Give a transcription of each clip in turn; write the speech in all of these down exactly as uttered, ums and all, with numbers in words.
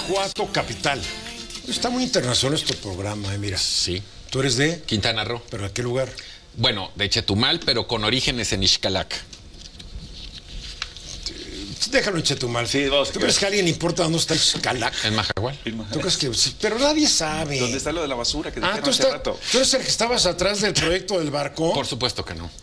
Guanajuato, capital. Está muy internacional este programa, eh, mira. Sí. ¿Tú eres de? Quintana Roo. ¿Pero de qué lugar? Bueno, de Chetumal, pero con orígenes en Ixcalac. Déjalo en Chetumal. Sí, vamos. ¿Tú crees que a alguien importa dónde está Ixcalac? En Majahual. ¿Tú crees que...? Sí, pero nadie sabe. ¿Dónde está lo de la basura que Ah, dijeron ¿tú, hace está- rato? ¿tú eres el que estabas atrás del proyecto del barco? Por supuesto que no.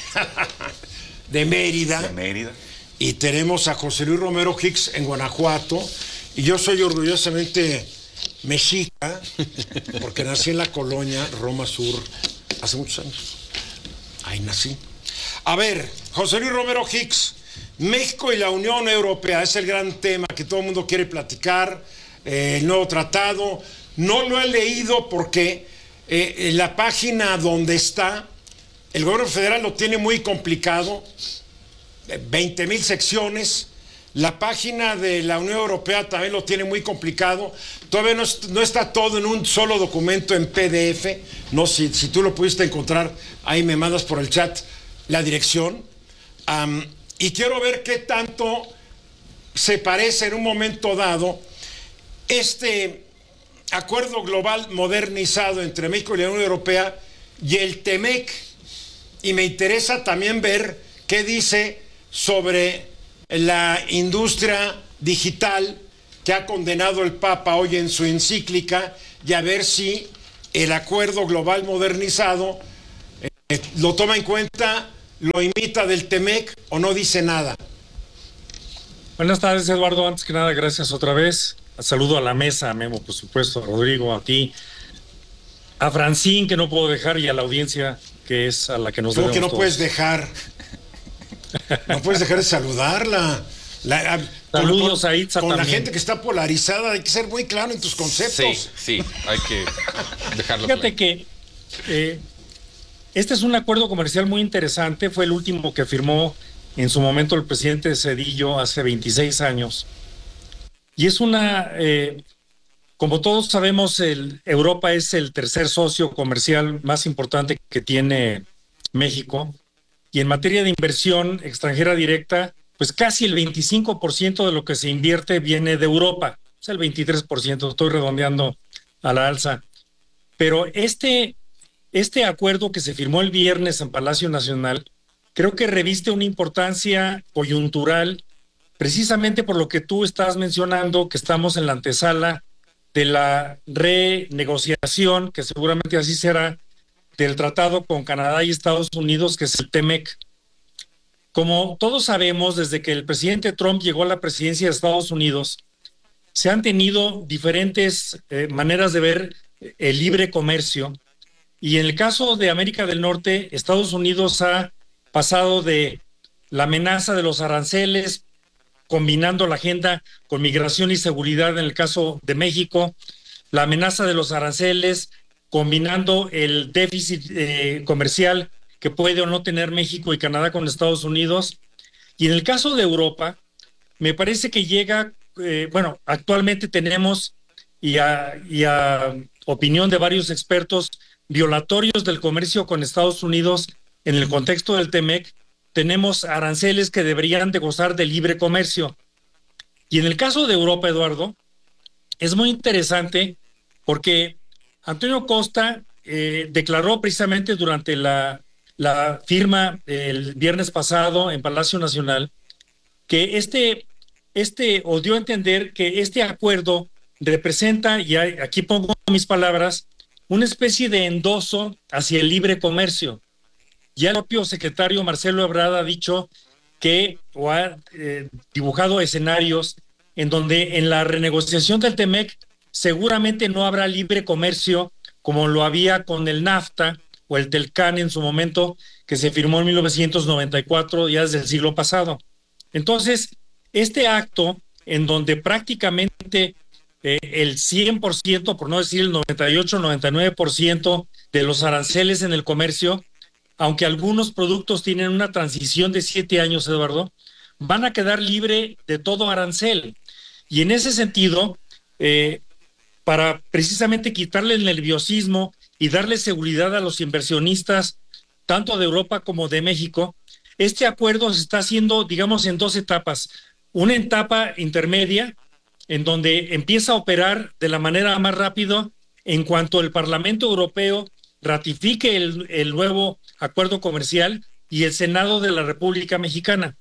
De Mérida. De Mérida. Y tenemos a José Luis Romero Hicks en Guanajuato. Y yo soy orgullosamente mexica, porque nací en la colonia Roma Sur hace muchos años. Ahí nací. A ver, José Luis Romero Hicks, México y la Unión Europea es el gran tema que todo el mundo quiere platicar. Eh, el nuevo tratado. No lo he leído porque eh, en la página donde está, el gobierno federal lo tiene muy complicado. veinte mil secciones. La página de la Unión Europea también lo tiene muy complicado. Todavía no, no está todo en un solo documento en P D F. No, si, si tú lo pudiste encontrar, ahí me mandas por el chat la dirección. Um, y quiero ver qué tanto se parece en un momento dado este acuerdo global modernizado entre México y la Unión Europea y el TEMEC. Y me interesa también ver qué dice sobre la industria digital que ha condenado el Papa hoy en su encíclica, y a ver si el acuerdo global modernizado eh, lo toma en cuenta, lo imita del TEMEC o no dice nada. Buenas tardes, Eduardo. Antes que nada, gracias otra vez. Saludo a la mesa, a Memo, por supuesto, a Rodrigo, a ti, a Francín, que no puedo dejar, y a la audiencia, que es a la que nos ¿Cómo debemos que no todos. puedes dejar? No puedes dejar de saludarla. La, a, Saludos con, a Itza Con la también. gente que está polarizada hay que ser muy claro en tus conceptos. Sí, sí, hay que dejarlo Fíjate claro. que eh, este es un acuerdo comercial muy interesante. Fue el último que firmó en su momento el presidente Zedillo hace veintiséis años. Y es una, eh, como todos sabemos, el, Europa es el tercer socio comercial más importante que tiene México. Y en materia de inversión extranjera directa, pues casi el veinticinco por ciento de lo que se invierte viene de Europa. Es el veintitrés por ciento, estoy redondeando a la alza. Pero este, este acuerdo que se firmó el viernes en Palacio Nacional, creo que reviste una importancia coyuntural, precisamente por lo que tú estás mencionando, que estamos en la antesala de la renegociación, que seguramente así será, del tratado con Canadá y Estados Unidos, que es el TEMEC. Como todos sabemos, desde que el presidente Trump llegó a la presidencia de Estados Unidos, se han tenido diferentes eh, maneras de ver el libre comercio. Y en el caso de América del Norte, Estados Unidos ha pasado de la amenaza de los aranceles, combinando la agenda con migración y seguridad en el caso de México, la amenaza de los aranceles, combinando el déficit eh, comercial que puede o no tener México y Canadá con Estados Unidos. Y en el caso de Europa, me parece que llega, eh, bueno, actualmente tenemos, y a, y a opinión de varios expertos, violatorios del comercio con Estados Unidos en el contexto del TEMEC. Tenemos aranceles que deberían de gozar de libre comercio. Y en el caso de Europa, Eduardo, es muy interesante porque Antonio Costa eh, declaró precisamente durante la, la firma el viernes pasado en Palacio Nacional que este, este, o dio a entender que este acuerdo representa, y aquí pongo mis palabras, una especie de endoso hacia el libre comercio. Ya el propio secretario Marcelo Ebrard ha dicho que, o ha eh, dibujado escenarios en donde en la renegociación del TEMEC seguramente no habrá libre comercio como lo había con el NAFTA o el TELCAN en su momento, que se firmó en mil novecientos noventa y cuatro, ya desde el siglo pasado. Entonces, este acto en donde prácticamente eh, el cien por ciento, por no decir el noventa y ocho, noventa y nueve por ciento de los aranceles en el comercio, aunque algunos productos tienen una transición de siete años, Eduardo, van a quedar libre de todo arancel. Y en ese sentido, eh, para precisamente quitarle el nerviosismo y darle seguridad a los inversionistas, tanto de Europa como de México, este acuerdo se está haciendo, digamos, en dos etapas. Una etapa intermedia, en donde empieza a operar de la manera más rápida en cuanto el Parlamento Europeo ratifique el, el nuevo acuerdo comercial y el Senado de la República Mexicana.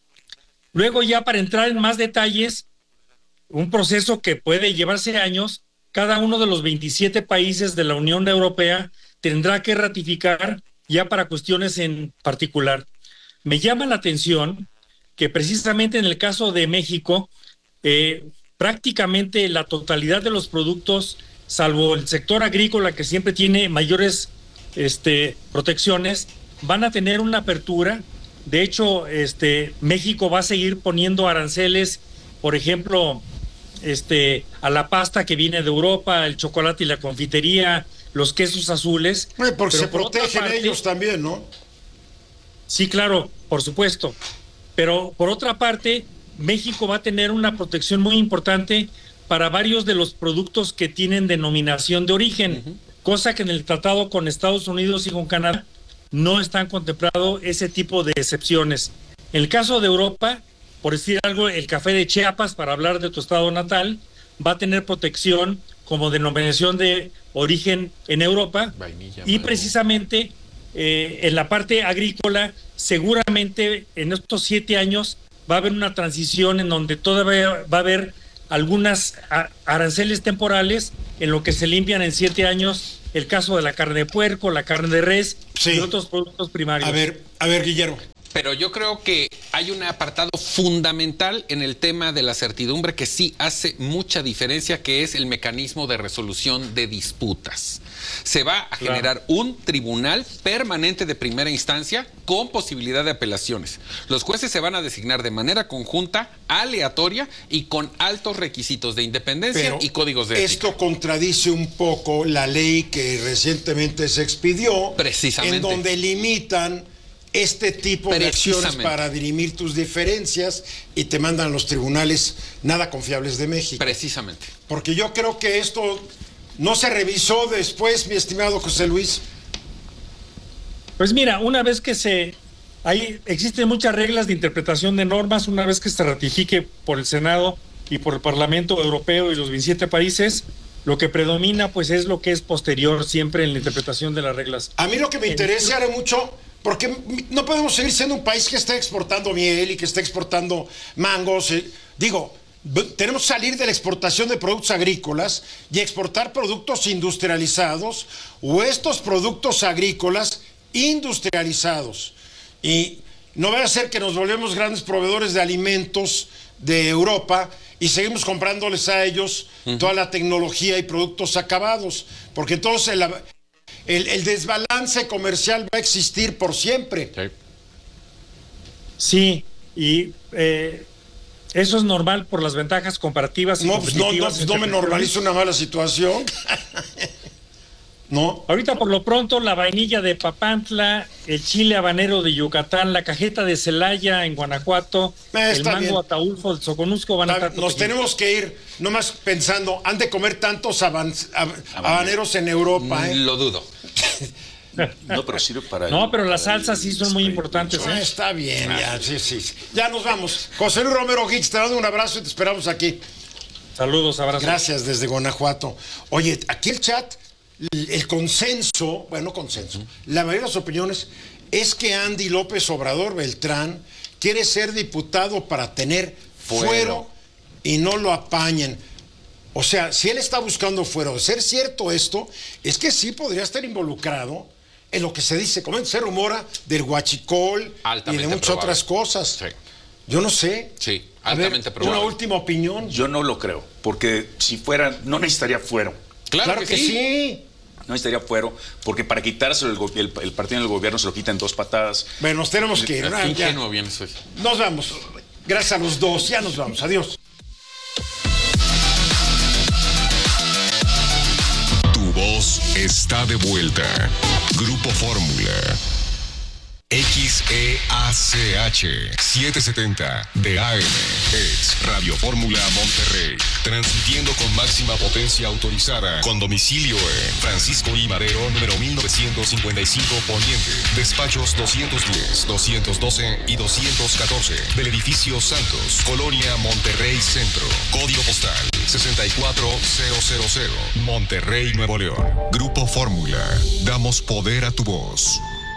Luego, ya para entrar en más detalles, un proceso que puede llevarse años, cada uno de los veintisiete países de la Unión Europea tendrá que ratificar ya para cuestiones en particular. Me llama la atención que precisamente en el caso de México, eh, prácticamente la totalidad de los productos, salvo el sector agrícola que siempre tiene mayores este, protecciones, van a tener una apertura. De hecho, este, México va a seguir poniendo aranceles, por ejemplo, este, a la pasta que viene de Europa, el chocolate y la confitería, los quesos azules. Eh, porque se por protegen parte, ellos también, ¿no? Sí, claro, por supuesto. Pero por otra parte, México va a tener una protección muy importante para varios de los productos que tienen denominación de origen, uh-huh. cosa que en el tratado con Estados Unidos y con Canadá no están contemplados ese tipo de excepciones. En el caso de Europa, por decir algo, el café de Chiapas, para hablar de tu estado natal, va a tener protección como denominación de origen en Europa. Vainilla, y precisamente eh, en la parte agrícola, seguramente en estos siete años va a haber una transición en donde todavía va a haber algunas aranceles temporales en lo que se limpian en siete años, el caso de la carne de puerco, la carne de res, sí, y otros productos primarios. A ver, a ver, Guillermo. Pero yo creo que hay un apartado fundamental en el tema de la certidumbre que sí hace mucha diferencia, que es el mecanismo de resolución de disputas. Se va a claro. generar un tribunal permanente de primera instancia con posibilidad de apelaciones. Los jueces se van a designar de manera conjunta, aleatoria y con altos requisitos de independencia Pero y códigos de ética. Esto contradice un poco la ley que recientemente se expidió, precisamente, en donde limitan este tipo de acciones para dirimir tus diferencias y te mandan a los tribunales nada confiables de México. Precisamente. Porque yo creo que esto no se revisó después, mi estimado José Luis. Pues mira, una vez que se... Hay, existen muchas reglas de interpretación de normas, una vez que se ratifique por el Senado y por el Parlamento Europeo y los veintisiete países, lo que predomina pues es lo que es posterior siempre en la interpretación de las reglas. A mí lo que me interesa haré mucho... Porque no podemos seguir siendo un país que esté exportando miel y que esté exportando mangos. Eh. Digo, tenemos que salir de la exportación de productos agrícolas y exportar productos industrializados o estos productos agrícolas industrializados. Y no vaya a ser que nos volvemos grandes proveedores de alimentos de Europa y seguimos comprándoles a ellos uh-huh. toda la tecnología y productos acabados. Porque entonces... La, El, el desbalance comercial va a existir por siempre. Sí, y eh, eso es normal por las ventajas comparativas y no, competitivas. No, no, no me normalizo una mala situación. No. Ahorita por lo pronto la vainilla de Papantla, el chile habanero de Yucatán, la cajeta de Celaya en Guanajuato, eh, el mango bien. Ataulfo de Soconusco van a estar. Nos tenemos que ir, nomás pensando, han de comer tantos haban, hab, habaneros en Europa. ¿eh? Lo dudo. No, pero sirve para No, el, pero las salsas sí son muy importantes. ¿eh? Ah, está bien, ya, sí, sí. Ya nos vamos. José Luis Romero Hicks, te mando un abrazo y te esperamos aquí. Saludos, abrazos. Gracias desde Guanajuato. Oye, aquí el chat, el consenso, bueno, consenso, la mayoría de las opiniones es que Andy López Obrador Beltrán quiere ser diputado para tener fuero, fuero y no lo apañen. O sea, si él está buscando fuero, de ser cierto esto, es que sí podría estar involucrado en lo que se dice, como se rumora del huachicol y de muchas probable. otras cosas. Sí. Yo no sé. Sí, altamente ver, probable. Una última opinión. Yo no lo creo, porque si fuera, no necesitaría fuero. Claro, claro que, que sí. sí. No necesitaría fuero, porque para quitárselo el, el, el partido en el gobierno se lo quita en dos patadas. Bueno, nos tenemos que ir. ¿Qué ingenuo viene eso? Nos vamos. Gracias a los dos. Ya nos vamos. Adiós. Tu voz está de vuelta. Grupo Fórmula. X E A C H setecientos setenta de A M. Es Radio Fórmula Monterrey. Transmitiendo con máxima potencia autorizada. Con domicilio en Francisco I. Madero, número mil novecientos cincuenta y cinco Poniente. Despachos doscientos diez, doscientos doce y doscientos catorce. Del edificio Santos, Colonia Monterrey Centro. Código postal sesenta y cuatro mil. Monterrey, Nuevo León. Grupo Fórmula. Damos poder a tu voz.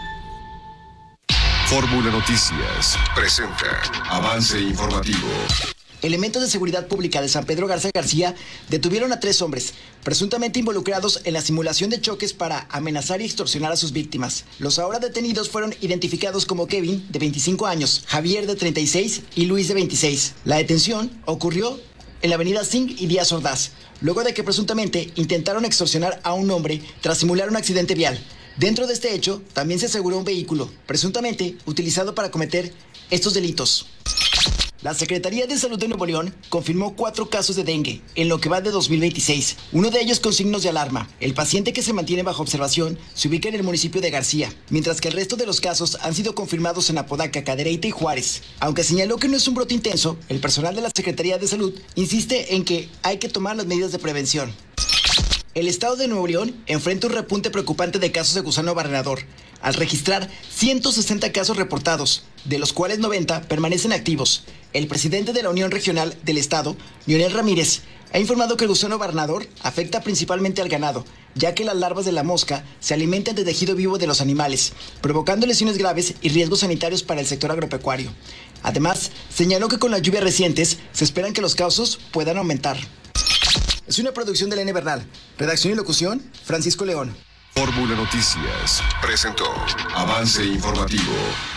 Fórmula Noticias presenta avance informativo. Elementos de seguridad pública de San Pedro Garza García detuvieron a tres hombres, presuntamente involucrados en la simulación de choques para amenazar y extorsionar a sus víctimas. Los ahora detenidos fueron identificados como Kevin, de veinticinco años, Javier, de treinta y seis y Luis, de veintiséis. La detención ocurrió en la avenida Singh y Díaz Ordaz, luego de que presuntamente intentaron extorsionar a un hombre tras simular un accidente vial. Dentro de este hecho, también se aseguró un vehículo, presuntamente utilizado para cometer estos delitos. La Secretaría de Salud de Nuevo León confirmó cuatro casos de dengue en lo que va de dos mil veintiséis, uno de ellos con signos de alarma. El paciente que se mantiene bajo observación se ubica en el municipio de García, mientras que el resto de los casos han sido confirmados en Apodaca, Cadereyta y Juárez. Aunque señaló que no es un brote intenso, el personal de la Secretaría de Salud insiste en que hay que tomar las medidas de prevención. El estado de Nuevo León enfrenta un repunte preocupante de casos de gusano barrenador, al registrar ciento sesenta casos reportados, de los cuales noventa permanecen activos. El presidente de la Unión Regional del Estado, Leonel Ramírez, ha informado que el gusano barrenador afecta principalmente al ganado, ya que las larvas de la mosca se alimentan de tejido vivo de los animales, provocando lesiones graves y riesgos sanitarios para el sector agropecuario. Además, señaló que con las lluvias recientes se esperan que los casos puedan aumentar. Es una producción de Elena Bernal. Redacción y locución, Francisco León. Fórmula Noticias presentó avance informativo.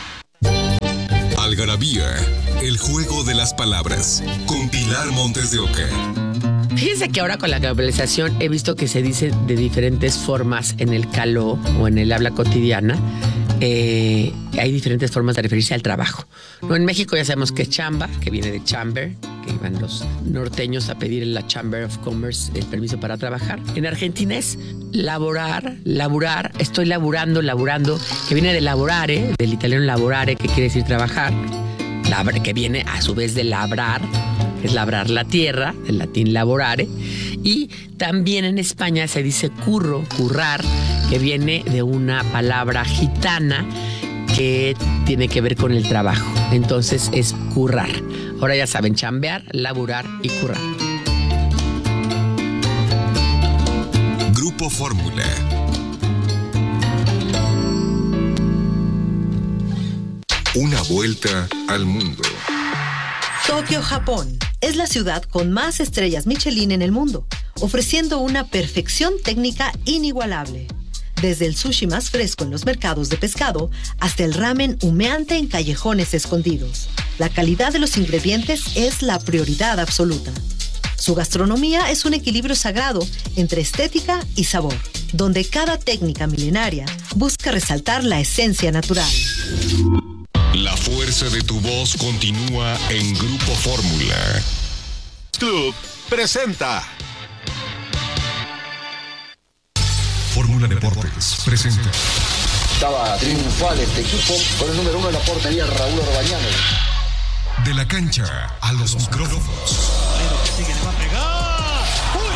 Algarabía, el juego de las palabras, con Pilar Montes de Oca. Fíjense que ahora con la globalización he visto que se dice de diferentes formas en el caló o en el habla cotidiana. Eh, hay diferentes formas de referirse al trabajo. No, en México ya sabemos que es chamba, que viene de chamber, que iban los norteños a pedir en la Chamber of Commerce el permiso para trabajar. En Argentina es laborar, laburar, estoy laburando, laburando, que viene de laborare, del italiano laborare, que quiere decir trabajar, labra, que viene a su vez de labrar, que es labrar la tierra, del latín laborare. Y también en España se dice curro, currar, que viene de una palabra gitana que tiene que ver con el trabajo. Entonces es currar. Ahora ya saben, chambear, laburar y currar. Grupo Fórmula. Una vuelta al mundo. Tokio, Japón, es la ciudad con más estrellas Michelin en el mundo, ofreciendo una perfección técnica inigualable. Desde el sushi más fresco en los mercados de pescado hasta el ramen humeante en callejones escondidos. La calidad de los ingredientes es la prioridad absoluta. Su gastronomía es un equilibrio sagrado entre estética y sabor, donde cada técnica milenaria busca resaltar la esencia natural. La fuerza de tu voz continúa en Grupo Fórmula. Club presenta Fórmula Deportes presenta. Estaba triunfal este equipo con el número uno en la portería, Raúl Orbañano. De la cancha a los micrófonos. Que sigue, le va a pegar. ¡Uy!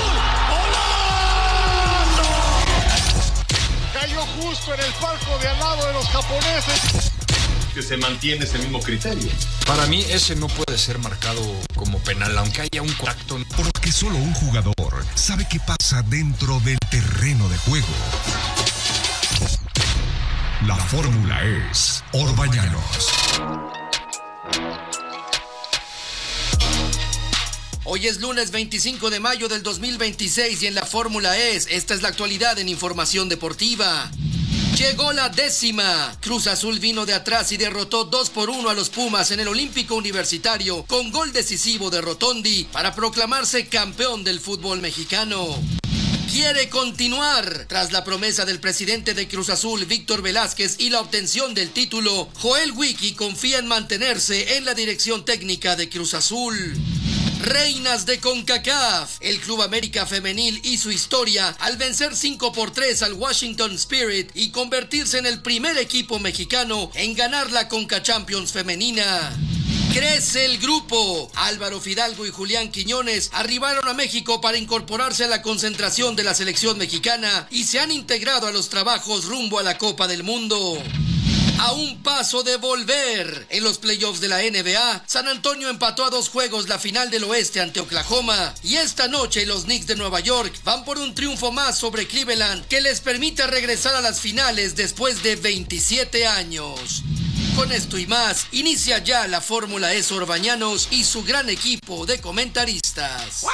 ¡Uy! ¡Golazo! Cayó justo en el palco de al lado de los japoneses. Que se mantiene ese mismo criterio. Para mí ese no puede ser marcado como penal, aunque haya un contacto. Porque solo un jugador sabe qué pasa dentro del terreno de juego. La fórmula es Orbañanos. Hoy es lunes veinticinco de mayo del dos mil veintiséis y en la fórmula es, esta es la actualidad en información deportiva. Llegó la décima. Cruz Azul vino de atrás y derrotó dos por uno a los Pumas en el Olímpico Universitario con gol decisivo de Rotondi para proclamarse campeón del fútbol mexicano. Quiere continuar. Tras la promesa del presidente de Cruz Azul, Víctor Velázquez, y la obtención del título, Joel Wiki confía en mantenerse en la dirección técnica de Cruz Azul. Reinas de CONCACAF. El Club América Femenil hizo historia al vencer cinco por tres al Washington Spirit y convertirse en el primer equipo mexicano en ganar la Conca Champions femenina. Crece el grupo. Álvaro Fidalgo y Julián Quiñones arribaron a México para incorporarse a la concentración de la selección mexicana y se han integrado a los trabajos rumbo a la Copa del Mundo. A un paso de volver. En los playoffs de la N B A, San Antonio empató a dos juegos la final del oeste ante Oklahoma. Y esta noche los Knicks de Nueva York van por un triunfo más sobre Cleveland que les permite regresar a las finales después de veintisiete años. Con esto y más, inicia ya la Fórmula E Sorbañanos y su gran equipo de comentaristas.